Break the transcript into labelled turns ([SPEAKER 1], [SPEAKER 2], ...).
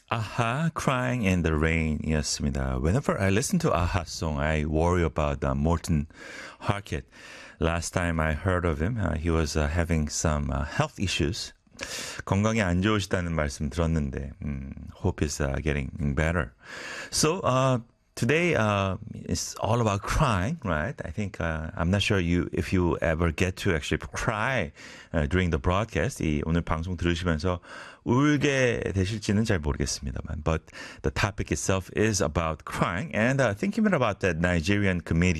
[SPEAKER 1] Aha, Crying in the Rain이었습니다. Whenever I listen to Aha song, I worry about Morton Harkett. Last time I heard of him, he was having some health issues. 건강이 안 좋으시다는 말씀 들었는데, hope is getting better. So, today is all about crying, right? I think I'm not sure if you ever get to actually cry during the broadcast. 오늘 방송 들으시면서 울게 되실지는 잘 모르겠습니다만, but the topic itself is about crying and thinking about that Nigerian comedian.